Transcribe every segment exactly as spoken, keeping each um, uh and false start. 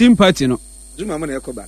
team party no Zuma mo na ekoba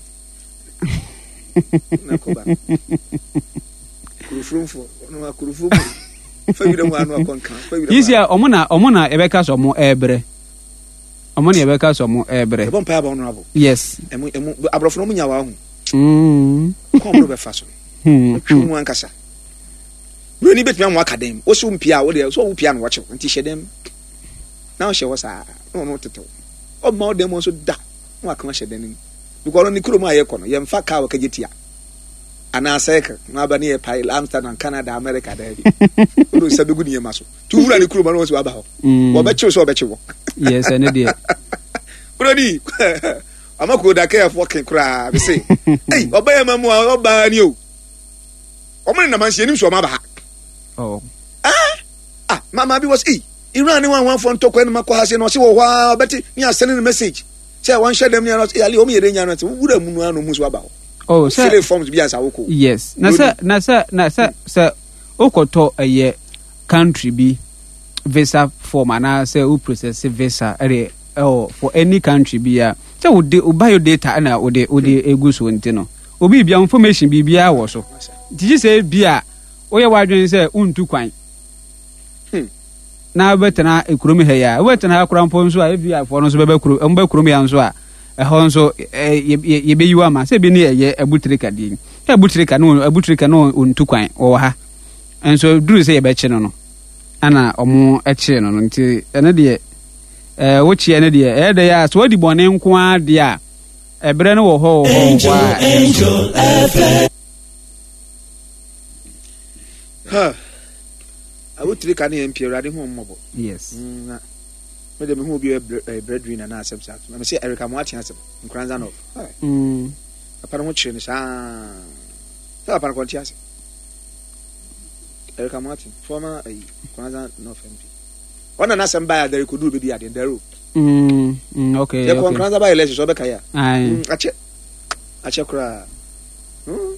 na ekoba kurufumfo no akurufumu fa bi dem anu akonka fa bi dem isia omo na omo na ebeka so mo ebre omo na ebeka so mo ebre bon pa ba no abo yes emu emu abrofo no munya wa hu mm ko mo be fa so twu ankasa no ni betumi am akadem o so mpia o de so wo pia no wo che nti hyedem na o hye wo sa no no tetew o ma o dem so da no aka hyedem because ni kuro mu ayekọ no ye mfa ka wa kagetia ana seka na ba ne ye pai Amsterdam Canada America da bi o so be gu ni ma so tu wura ni kuro ma no so aba ho wo be che so be che wo yes ene de bro di amako da ka fucking kura be say hey oba ma mu oba ni o o mo na man sie ni so ma ba ha oh ah ah mama bi was eh Iran ni one one phone talk when ma ko ha se no se wo wa beti ni send message say one share them ni no ali o me yere nya no te wura mu no anu mu so aba ho oh say fill forms bi ansa woko yes na say na say na say say okoto eye country bi visa form ana say o process visa ere oh for any country bi ya say wo de o bio data na o de o de egu so ntino obi bia information bi bia wo so did say bia oye wadwen say untu kwan na betena ekurum he ya wetena akura mpo nso a ebia fo no so bebe kuru mbe kurum ya nso a ehon so ye be yiwa ma se bi ne ye abutrika di ya abutrika no abutrika no untu kwan o ha enso duru se ye be che no no ana omo eche no nti ene de eh wo chi ene de e de ya so odi bone nko a de a ebre no wo ho ho kwa Angel F M ha awutiri ka ne mpia rade ho mmobo yes na me de me hu bi breadwinner na asem sa me say Erica Moati asem nkranza no mm apara ho chire ni sa sa apara ko ti asem Erica Moati former nkranza no F M P ona na asem ba ya there ko do be di ade there mm mm okay okay nkranza ba election so be ka ya ai ache ache kura hmm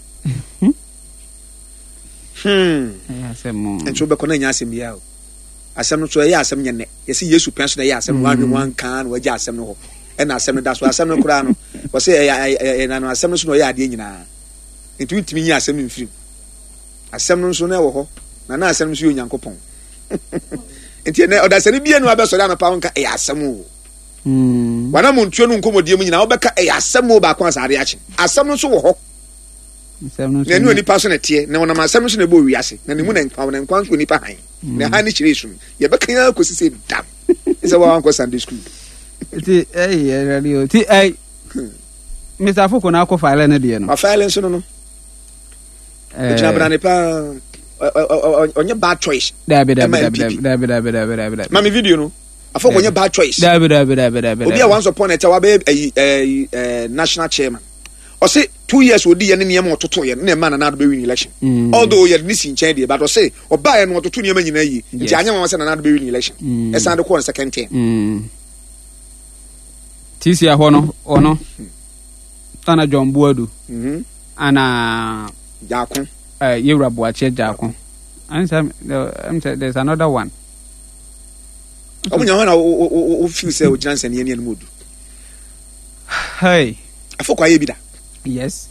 Hmm. ya asem enso be kono nya asem bia o asem no so ya asem nyene yesi Yesu penso na ya asem wanwe wan kan wa ja asem no ho e na asem no da so asem no kura no wo se e na no asem no so no ya ade nyina nti ntimi nya asem no mfiri asem no so na wo ho na na asem no so Onyankopon nti ne oda sene bia no abeso da na pa wonka e asem o mm wana mo ntuo no nkomodie mu nyina wo beka e asem o ba kwa asare ache asem no so wo ho na ni onipa so na tie na wona masem so na bo wiase na ni mu na nkwa na nkwa so nipa han na ha ni chire su ye be kan ko sisi dam isa wa ko Sunday school ti eh radio ti ai Mister Afoko na ko file na de no ma file so no no eh jina brane pa onye bad choice da be da be da be da be da be da be da be ma mi video no Afoko onye bad choice da be da be da be da be obi a once upon a time wa be eh national chairman o say two years odi ye ne niam ototo ye ne ma na na do be win election although ye nisi nchen dey but o say oba ye no ototo niam nyina yi nti anya ma say na na do be win election e san de ko on second term mm tisi aho no ono tana John Buadu mhm ana Jakon eh Yewra Boache Jakon and some there's another one omunya ho na o feel say o ginan sene ye ne modu hey Afoko aye bi da yes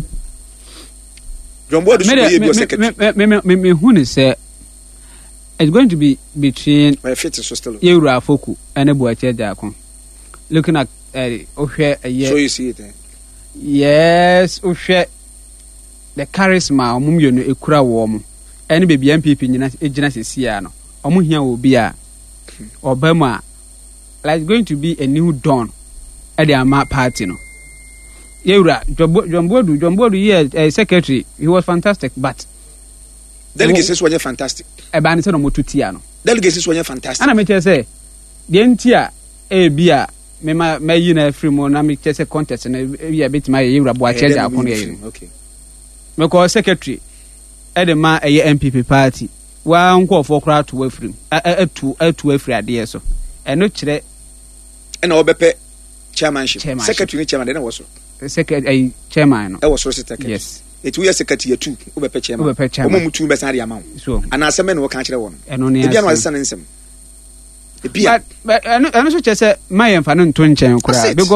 John Boadu should be your secretary. Me me me me who is say it's going to be between my fit is still Yewra Afoku and Boache Jakon looking at uh, ohwe uh, so you see it eh? Yes ohwe the charisma omum yo no ekura wo mo ene be B N P P nyina ejina sesia no omo hia wo bi a obama like going to be a new dawn at the ama party no Yewra John Boadu John Boadu yeah uh, secretary he was fantastic but delegates were fantastic e ba ne se no motutia no delegates were fantastic ana me che say de ntia e bia me ma ma yi na free mo na me che say contest na bia betima Yewra Boache Jakon ye okay me ko secretary e de ma e M P P party wa nko ofo kra to afrim atu atu afri ade so e no kire e na obepe chairmanship Chairmanship. secretary chairman na was secretary chairman no e was secretary yes it we secretary two obepe chairman Obepe chairman. omo mutu be san de amount so ana asem na wo kan kire won eno ne e bia no asem nsem e bia but but eno eno so che say my emfa no nto nchen kura because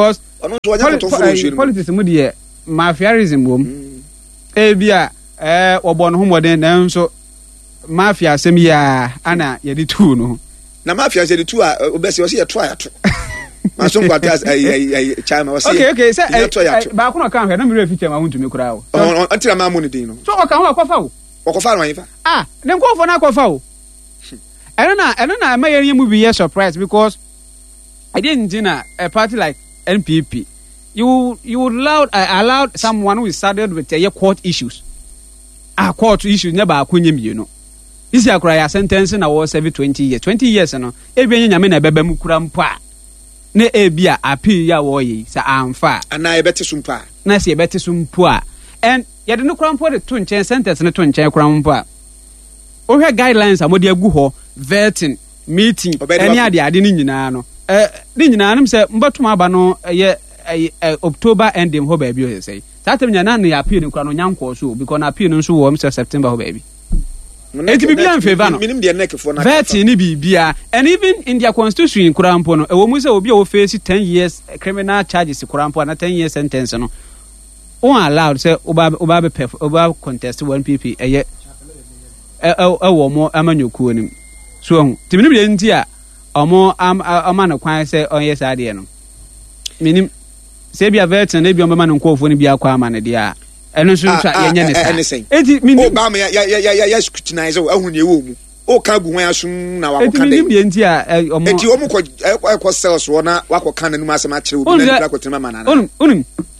ono so wanya to foro nsuo no politics mu de mafiaism bom e bia eh obo no homoden nanso mafia asem ya ana ye di tu no na mafia se di tu a obese o se ye to ato ma so ngwa tas ai ai chama o se okay okay say ba ko no kan hwe no me refi chama huntumi kura o antira ma mo ne din no so o kan ho akwafa o okofa no yifa ah den ko fo na akwafa o eno na eno na ma ye mu bi ye surprise because I didn't know a party like N P P you you allowed uh, allowed someone who started with uh, court issues ah court issues never akunyem you know this year cry sentence na was every twenty years twenty years no e bi nyame na beba mu kura mpa na e bia appeal ya wo yi sa amfa ana e beti sumpa na se e beti sumpa and ye de no kura mpa de to nchen sentence ne to nchen kura mpa o hwe guidelines amodi agu ho vetting meeting any ade ade ni nyina no eh ni nyina nam se mbatum aba no ye October ending ho baby o say that time nyana na ya appeal no kura no nyanko so because na appeal no so wo Mister September ho baby eti bibia in favor no minim de neck for na vetting ni bibia and even in their constitution kura mpo no e wo mu se obi o face ten years criminal charges kura mpo na ten years sentence no on allowed say oba oba be oba contest one P P eye e e wo mo amanyokuo nim so hu timinim de nti a omo ama no kwan say on yes ade no minim say bia vetting na bia omo no nkofo ni bia kwa ama ne dia eno so so ye nya ne sa eti minim oba ma ya ya ya ya scrutinize o ahunu ye wo mu o ka gu hwan asum na wa ko kan de eti minim de nti a omo eti omo ko ko cells wo na wa ko kan na num asema kire obi na ko tema manana unum unum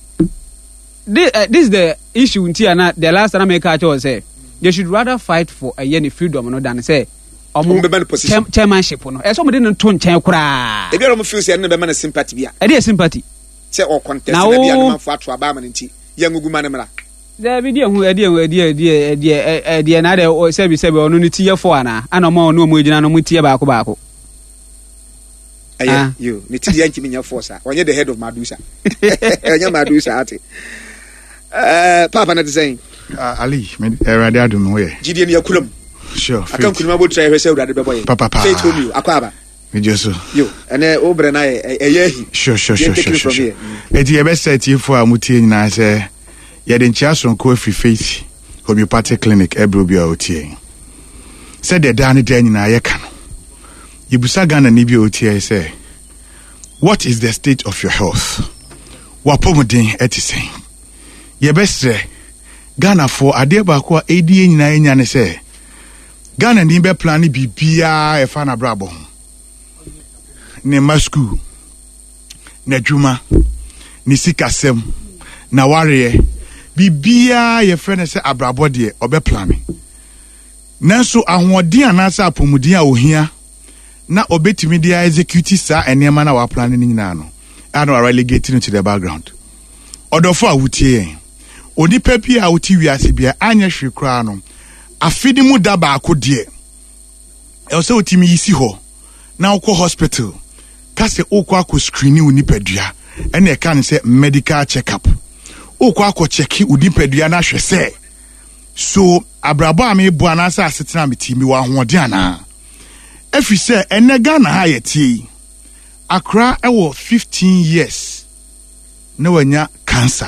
this, uh, this is the issue nti na the last time I catch was say they should rather fight for a year freedom no than say omo position chairmanship no e so mo de no to nchen kura e bi ro mo feel say no be man sympathy bia e dey sympathy say o contest na bia no man fo ato aba man nti yangugu man mra there be dey hu e dey e dey e dey e dey na dey say be say be ono ni tie fo ana ana mo ono mo ejina no mo tie baako baako aye you ni tie yanki minya force a onye the head of Madusa onye Madusa ati eh papa na design Uh, Ali, me erade adum no ye. Gidie ne yakulam. Sure. Akan kunuma bo try hwese urade beboy. Papa papa. Say to me, akwaba. Me jesu. Yo, ene obre na eyehi. Sure, sure, sure, sure, sure. Eti ebe set you for amutie nyina se ye de nchia sonko afi Faith Homeopathic Clinic ebro bia otie. Said the dan de nyina ye ka no. Yibusa Ghana ni bia otie say, what is the state of your health? Wapomodin etisen. Ye besre Ghana for ade ba ko edi nyina enya ne se Ghana ni be plan bibia e fa na brabo ne masku na djuma ni sikasem na ware bibia ye fe ne se abrabo de obe plan nanso ahoɔden anasa apomudin a ohia na obetimi dia execute sa enema na wa plan ni nyina no and are relegating to the background odofo awutie onipa bi a woti wiase bia anya hwe kra no afidi mu da ba akode e o se otimi yisi ho na ukọ hospital ka se ukọ akọ screen onipa dua ene e kan se medical check up ukọ akọ check onipa dua na hwe se so abrabo ame bu anasa asetena metimi wa hoɔden ana efi se ene Ghana ha yeti akra ewo fifteen years na wanya cancer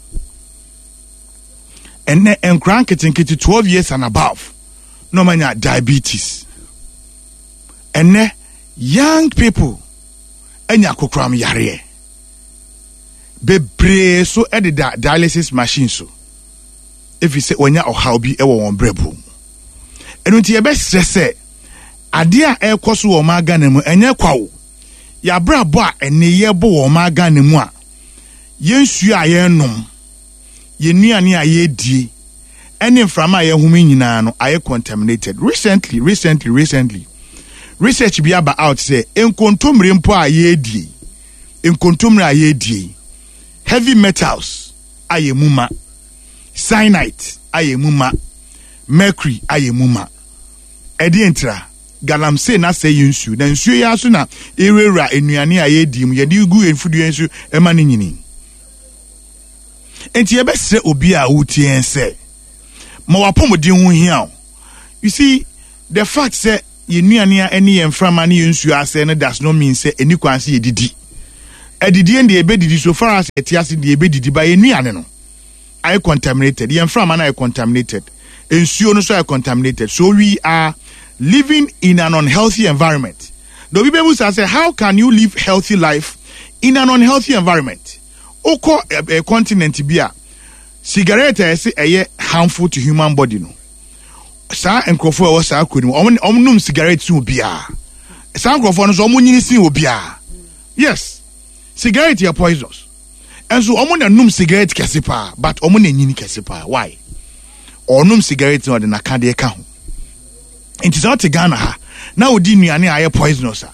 and and cranketing twelve years and above no manya diabetes and young people enya kokram yare bebre so edida dialysis machine so if you say onya ohaw bi e wo won brebu enu nti e be stress ade a e koso wo ma Ghana mu enye kwawo ya brabo a ene ye bo wo ma Ghana mu a yensu a ye nom yenuane aye die any from aye humi nyina no aye contaminated recently recently recently research be about out say enkontomre mpo aye die enkontomre aye die heavy metals aye muma cyanide aye muma mercury aye muma edi entra galamsey na say yinsu na nsuo ya so na erewura enuane aye die mu ye di gu enfudu ensu ema ne nyini enti ebe se obi a wutie ense ma wapomodin hu hia. You see the fact say yenuane a ene yemframa ne yensu ase ne does not mean say eni kwanse yedidi Edidi and the ebedidi so far as etiasi the ebedidi by any aneno. I contaminated. The inframan I contaminated. Ensuo no so I contaminated. So we are living in an unhealthy environment. The people say, how can you live healthy life in an unhealthy environment? Oko a continent bia cigarette is a harmful to human body no. Sa enkrofo e wo sa akoni om omnum cigarette so bia. Sa enkrofo no so omunyini sin obia. Yes. Cigarette are poisonous. And so omo na num cigarette kese pa, but omo na nyini kese pa. Why? Onum cigarette no de na ka de ka ho. Enti so te Ghana ha. Na odi nuane aye poisonous.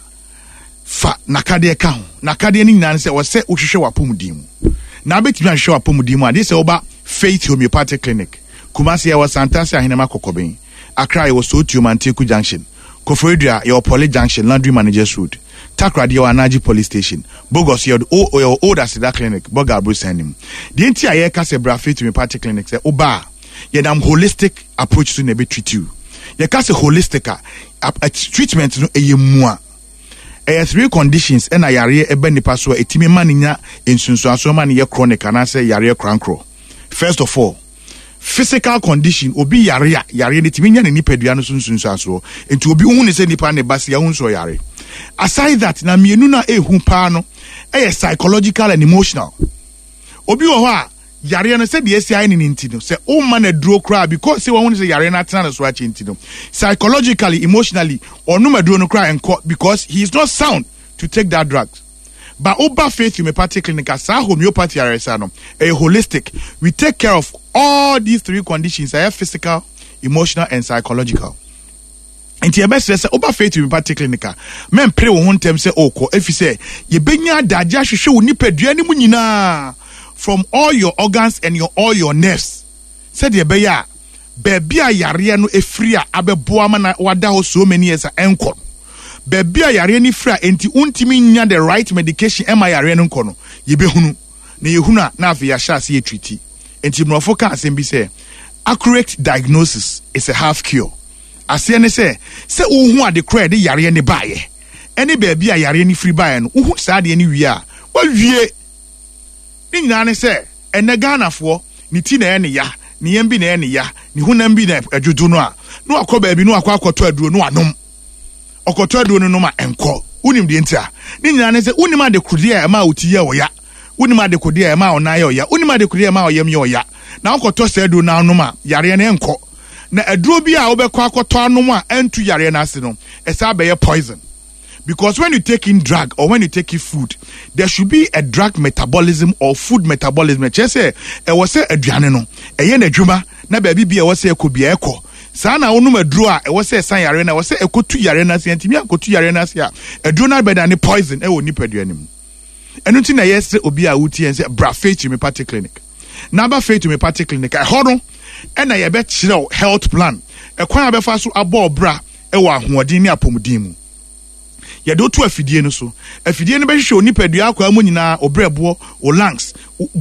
Fa nakade ka ho nakade ni nyina se wo se ohwehwe wapomudi mu na betimi ahwehwe wapomudi mu ade se oba Faith Homeopathic Clinic Kumasi ya wasantasi ahinema kokoben Accra ya Sotu Manteku Junction Koforidua ya Pole Junction Laundry Managers Road Takrady ya Anaji Police Station Bogos ya o old Asida Clinic Boga Brusenim the enti aye ka se bra Faith Homeopathic Clinic se oba ye dam holistic approach to nebe treat you ye ka se holistic a treatment no eye mua. There are three conditions and a yare ebe nipa so etimi maninya insunsuaso mani ye chronic and say yare crankro. First of all, physical condition obi yare yare etimi nya ne nipa dua no sunsunsuaso enti obi hu ne se nipa ne base ya hu so yare. Aside that na mienu na ehu pa no e psychological and emotional. Obi wo ho a yare no se de esi ai ni nti no se o man na duro kra because se wo hu se yare na tena no so achi nti no psychologically emotionally or no maduro no cry and because he is not sound to take that drugs. But Oba Faith Homeopathic Clinic as homeopathy aresano a holistic we take care of all these three conditions I have physical emotional and psychological. And your best say Oba Faith Homeopathic Clinic men pray one time say oko if you say ye benya daja hwehwe oni padua ni mu nyina from all your organs and your all your nerves. Said ye beya baby a yare no efri a abeboa ma na wada ho so many years a enko. Baby a yare ni fra enti untimi nya the right medication e ma yare no nko no. Ye behunu na ye hunu na afi ya sha se ye treat. Enti mrofo ka asem bi say accurate diagnosis is a half cure. Ase ne say se uhu ade kra de yare ne baaye. Ene baby a yare ni free baaye no uhu sa de ni wi a wa wie ni nyina ne se ene Ghanafo ni ti na ene ya ni yembi na ene ya ni hunam bi na adwudu no a no akoba bi no akwa akoto aduro no anom okoto aduro no no ma enko unim de ntia ni nyina ne se unim ade kudi a ma uti ye oya unim ade kudi a ma ona ye oya unim ade kudi a ma oyem ye oya na okoto se aduro na anom a yare na enko na aduro bi a obekọ akoto anom a entu yare na ase no esa be ye poison. Because when you take in drug or when you take in food, there should be a drug metabolism or food metabolism. Just say, I was say a dianeno, a yen a juma, na baby be a was say a could be echo. Sana onum a drawer, I was say a sign arena, was say a could two yarenas, and Timia could two yarenas here. A drona better than a poison, a will nip a duanim. And until I yes, obi a uti and say, bra faith me party clinic. Naba faith me party clinic. I hold and I bet you health plan. A quite a fast abo bra, a wa huadini apumudimu. Ya do to afidie no so afidie no be hwe onipadua akwa mu nyina obrebo o lungs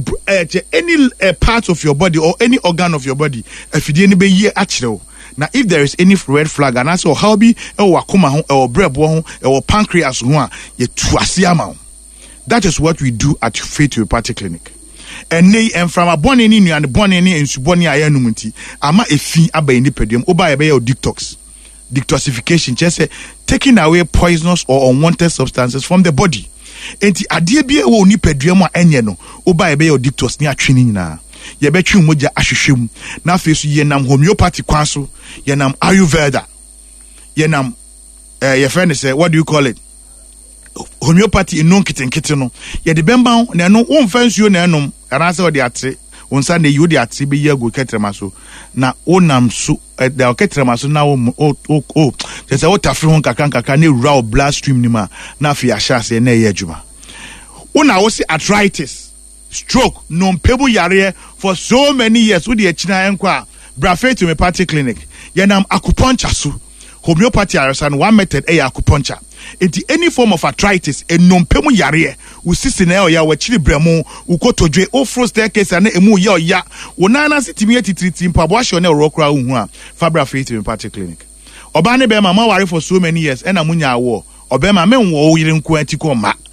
any uh, part of your body or any organ of your body afidie no be ye akire. Now if there is any red flag and also how be e wakoma ho e obrebo ho e o pancreas ho a ye tuase ama. That is what we do at Faith Homeopathic Clinic. And nay and from a bonny ni and bonny ni ensuboni ayanum nti ama efi aba enipadua oba ye be your detox. Detoxification, just say taking away poisonous or unwanted substances from the body. Enti adie bia wo ni padua mu enye no oba ebe your detox ni atwini nyina ye betwi moja ahwehwem na afesu ye nam homeopathy kwan so ye nam ayurveda ye nam eh ye friend say what do you call it homeopathy eno kitenkete no ye de bemba na no wo mfa nsuo na enom ara se wo de ate onsa na you de ate be ye go ketrema so na onam so da ketrema so na o o o say what afri hon kakran kakran na ewura blood stream ni ma na afi ahya se na ye adwuma una wo see arthritis stroke non pebo yare for so many years wo de akina enkwa bra Faith Homeopathic Clinic ye nam acupuncture so homeopathy arasan one method e acupuncture. Enti any form of arthritis e non pemu yare u sisi na ya wa chiri bremu u kotodwe o fro staircase na emu ya ya wonana sitimi atitriti mpabo ahye na rokra hu a Fabra Faith Homeopathic Clinic oba ne be mama ware for so many years e na munya awo obema menwo o yire nko antiko ma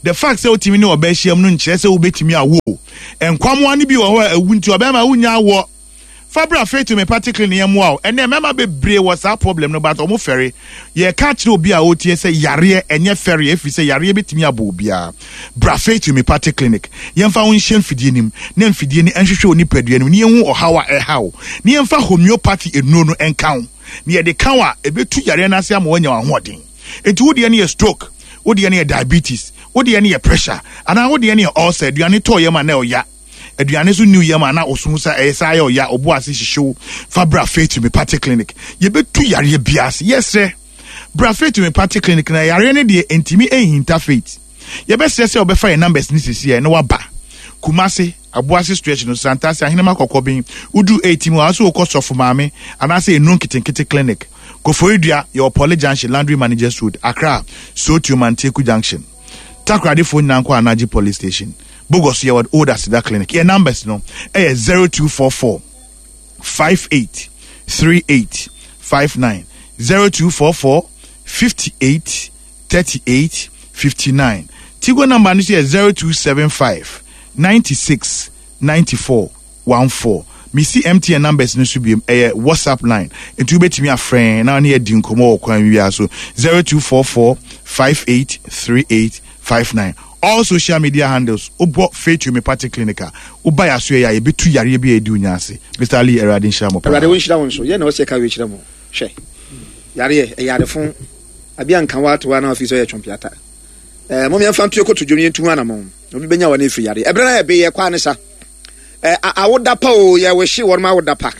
the fact say otimi ne obehyiam no nkyerɛ sɛ wobetimi awo enkwamwa ne bi wɔ hɔ awu nti obema wunya awo Fabra Faith to me particularly near wow and then mama be brave was our problem no but omo ferry ye catch no be a ot say yare enye ferry if you say yare betimi abo bia Bra Faith to me party clinic yemfa won hyen fidie nim na mfidie ni enhwehwe oni padua nim ne hu ohawa ehaw ne yemfa homeopathy enu no enkan ne ye de kan a ebetu yare na ase ama wanya ahoden enti wo de ne stroke wo de ne diabetes wo de ne pressure ana wo de ne ulcer aduane to yema na oya aduane so new year ma na osunsa esa ya oya obo ase hihyew Fabra Faith to me party clinic ye betu yare biase yes sir Bra Faith to me party clinic na yare ne de entimi ehinta faith ye be sese obefa your numbers ni sisi e na waba Kumase Abuasi stretch no Santasi ahinema kokobin udu eighty mo aso okosofu maame anase enu kitenkete clinic Koforidua your Poly Junction Landry Managers Road Accra Sotu Manteku Junction Takrade phone nanko Anaji Police Station Bogos ye would order to that clinic. Your numbers no eh zero two four four five eight three eight five nine zero two four four fifty eight thirty eight fifty nine. Tigo number is zero two seven five ninety six ninety four one four. Me see M T N numbers no should be a WhatsApp line. It will be to me a friend now near Dinkomo or so zero two four four five eight three eight five nine. All social media handles Obo Faith to me party clinica Uba ya suya ye bitu yare bi edu nyase Mister Ali Eradin Shamo Erade won hira won so ye na o se ka we hira mo hwe yare e yare fon abi anka wa to wa na office ye twompiata eh mo me fa ntu ekoto dwom ye ntu ana mo obi benya wa na efi yare ebra na ye be ye kwa ne sa eh awoda pa o ye we hye won ma awoda pa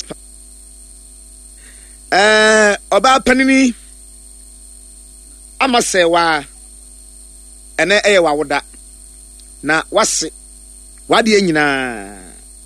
eh oba panini amase wa ene eye wawoda na wase wade nyina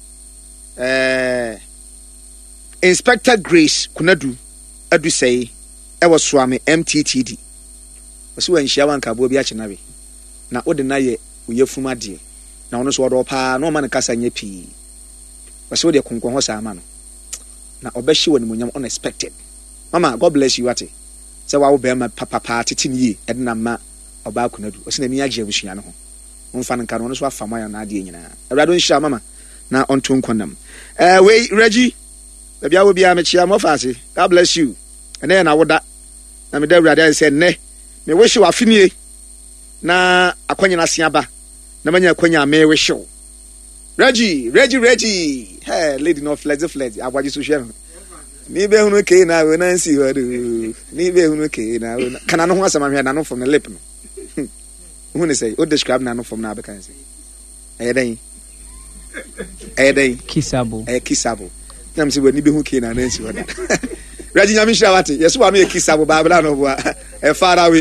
eh Inspector Grace Kunadu adu sei e wo soame M T T D wase wanhia wanka bo bi a chenawe na ode na ye oyefuma de na ono so wodo pa na o man kasa nya pi wase ode konkon ho sa ama no na obehye woni munyam unexpected mama God bless you ate se wa wo be ma papa pa tete ni e de na ma Oba Kunadu o sina mi agye abusua no ho wonfa nka no so afama ya na ade nyina awrado nhia mama na onto nkonam eh we Reggie bia wo bia me chia mo faase God bless you ene na woda na me da awrado say ne me wish wa finie na akwanya na siaba na manya akwanya me wish you Reggie Reggie Reggie hey lady no flex flex abwaji so hwe no ni be hunu ke na we na nsi wadu ni be hunu ke na kana no ho asama hwe na no from the lip no who say what describe na no from na be kan say eh den eh den Kisabo eh Kisabo nam say we ni be hu ke na na nsi wada Reggie nyame hira wate yeso wa no Kisabo babla no bo e far away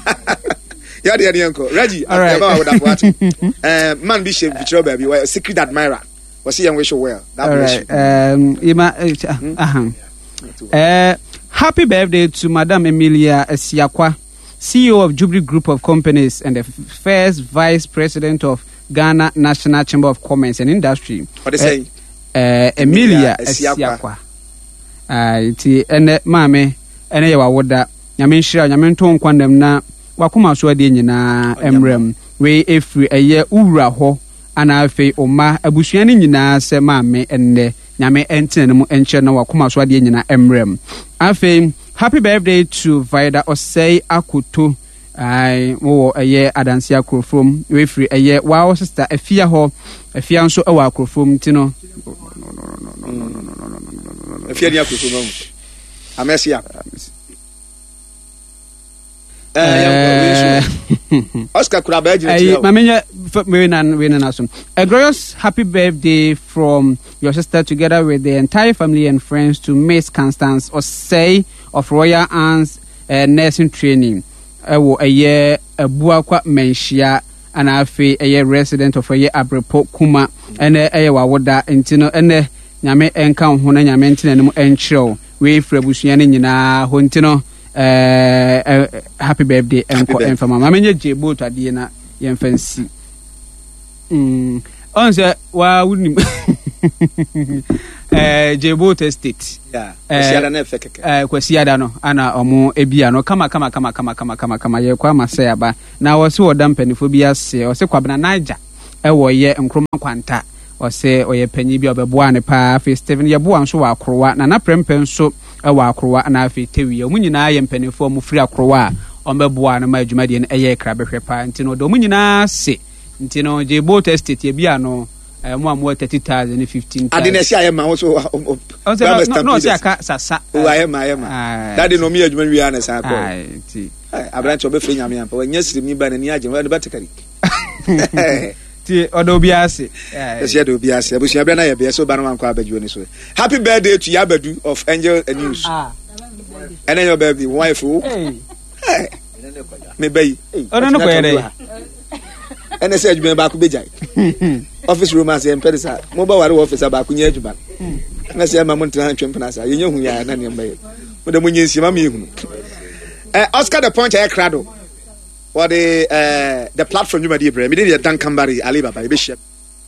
ya de yanko Reggie ababa woda wate eh man bi she bichiro ba bi secret admirer was he and wish you well that bless you um ima uh uh happy birthday to Madam Emilia Esiakwa, C E O of Jubilee Group of Companies and the first Vice President of Ghana National Chamber of Commerce and Industry. What they say? Uh, Emilia Esiakwa. Ah, iti ene mame ene ye wawoda nyame nhira nyame nton kwandam na wakoma so ade nyina emrem we efri eye uwura ho ana afei oma abusua ne nyina se mame enne nyame entene mu enche na wakoma so ade nyina emrem afei. Happy birthday to Vida Osei Akuto. I wo eye adansi akrofom we free eye wow sister afia ho afia nso e wa akrofom ti no no no no no no no no no no no afia ni akrofom amesia eh Oscar Kuraba ejina mamenya we nan we nan aso a glorious happy birthday from your sister together with the entire family and friends to Miss Constance Osei of Royal Arms uh, Nursing Training. Ewo eye abuakwa menhia ana afi eye resident of eye Abrepo Kuma ene eye wawoda ntino ene nyame enka ho na nyame ntino nemu enkyerɛw we frabusua ne nyinaa ho ntino eh happy birthday enko enfama mamenye jebo to ade na yemfansi mm onse wa wunim eh Jebo Estate yeah kwasiada na efe keke eh kwasiada no ana omo ebia no kama kama kama kama kama kama kama ye kwa masɛ aba na wo se woda mpanifo bi ase wo se kwabena naija e wo ye nkroma kwanta wo se oye panyi bi obeboa ne pa fe Steven ye boa nso wa akrowa na na prempe nso e wa akrowa na fe tewi omu nyina ye mpanifo mu firi akrowa ombeboa na ma adwuma de ne eye kra behwe pa ntino do omu nyina se ntino Jebo Estate ye bia no eh mo amu thirty thousand and fifteen thousand ade na sia ye ma wo so no no sia ka sasa o aye ma aye ma dade no me adwuma wi ana sa ko ai ti abranche obefre nyame ampa wa nyasiri mi ba na ni agye wa de batakari ti odo bi ase eh sia do bi ase abusia bia na ye be so ba no man kwa abadwo ni so happy birthday to Yabadu of Angel News ah and then your baby wife o eh me bayi odo no ko yere ene se adwuma ba ko bejai office room as empedisa mo ba ware office ba ko nya adwuma na se ma mo ntina twempena sa ye nyahu ya na ne mbaye mo de mo nyinsi ma me hunu eh Oscar the Punch air crado what the uh the platform you ma di bre me dey dan kambari Alibaba e be share